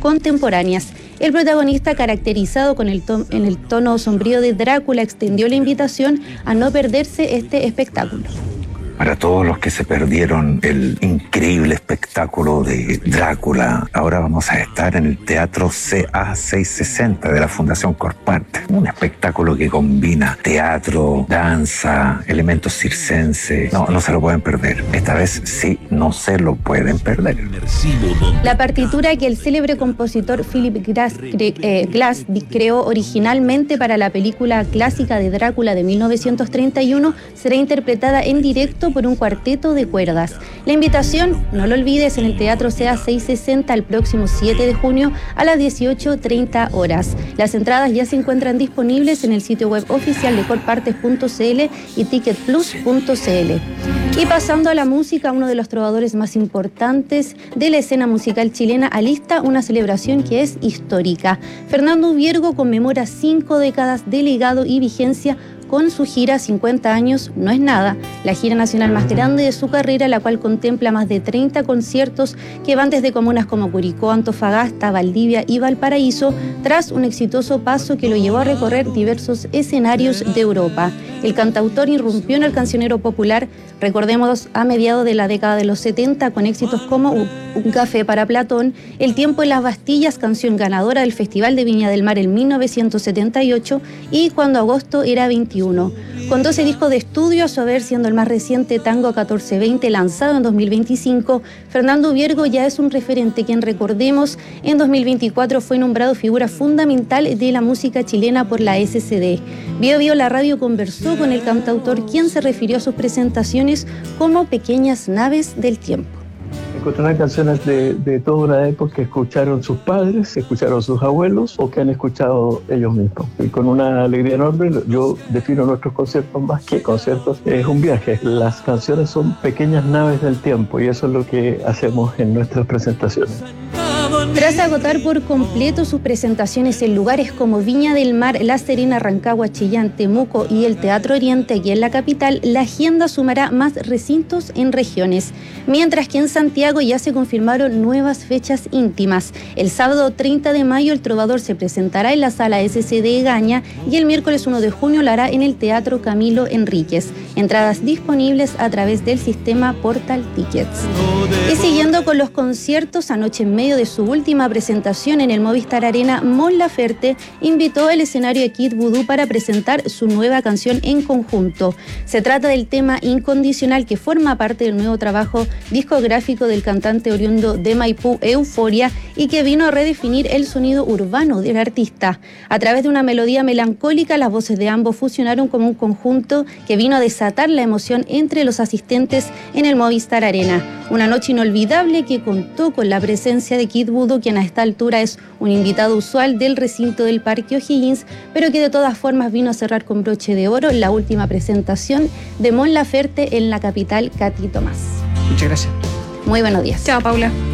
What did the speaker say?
contemporáneas. El protagonista, caracterizado con en el tono sombrío de Drácula, extendió la invitación a no perderse este espectáculo. Para todos los que se perdieron el increíble espectáculo de Drácula, ahora vamos a estar en el Teatro CA660 de la Fundación Corparte. Un espectáculo que combina teatro, danza, elementos circenses. No se lo pueden perder. Esta vez sí, no se lo pueden perder. La partitura que el célebre compositor Philip Glass creó originalmente para la película clásica de Drácula de 1931 será interpretada en directo por un cuarteto de cuerdas. La invitación, no lo olvides, en el Teatro CA660 el próximo 7 de junio a las 18:30 horas. Las entradas ya se encuentran disponibles en el sitio web oficial de corpartes.cl y ticketplus.cl. Y pasando a la música, uno de los trovadores más importantes de la escena musical chilena alista una celebración que es histórica. Fernando Viergo conmemora 5 décadas de legado y vigencia con su gira 50 años no es nada, la gira nacional más grande de su carrera, la cual contempla más de 30 conciertos que van desde comunas como Curicó, Antofagasta, Valdivia y Valparaíso, tras un exitoso paso que lo llevó a recorrer diversos escenarios de Europa. El cantautor irrumpió en el cancionero popular, recordemos, a mediados de la década de los 70, con éxitos como Un café para Platón, El tiempo en las Bastillas, canción ganadora del Festival de Viña del Mar en 1978, y Cuando agosto era 21. Con 12 discos de estudio, a su haber siendo el más reciente Tango 1420, lanzado en 2025, Fernando Viergo ya es un referente quien, recordemos, en 2024 fue nombrado figura fundamental de la música chilena por la SCD. Bio la radio conversó con el cantautor, quien se refirió a sus presentaciones como pequeñas naves del tiempo. Encontrarán canciones de toda una época que escucharon sus padres, que escucharon sus abuelos o que han escuchado ellos mismos. Y con una alegría enorme, yo defino nuestros conciertos más que conciertos, es un viaje. Las canciones son pequeñas naves del tiempo y eso es lo que hacemos en nuestras presentaciones. Tras agotar por completo sus presentaciones en lugares como Viña del Mar, La Serena, Rancagua, Chillán, Temuco y el Teatro Oriente aquí en la capital, la agenda sumará más recintos en regiones, mientras que en Santiago ya se confirmaron nuevas fechas íntimas. El sábado 30 de mayo el trovador se presentará en la Sala SCD Egaña y el miércoles 1 de junio lo hará en el Teatro Camilo Enríquez. Entradas disponibles a través del sistema Portal Tickets. Y siguiendo con los conciertos, anoche en medio de su última presentación en el Movistar Arena, Mon Laferte invitó al escenario a Kid Voodoo para presentar su nueva canción en conjunto. Se trata del tema Incondicional, que forma parte del nuevo trabajo discográfico del cantante oriundo de Maipú, Euforia, y que vino a redefinir el sonido urbano del artista. A través de una melodía melancólica, las voces de ambos fusionaron como un conjunto que vino a desatar la emoción entre los asistentes en el Movistar Arena. Una noche inolvidable que contó con la presencia de Kid Voodoo, quien a esta altura es un invitado usual del recinto del Parque O'Higgins, pero que de todas formas vino a cerrar con broche de oro la última presentación de Mon Laferte en la capital, Katy Tomás. Muchas gracias. Muy buenos días. Chao, Paula.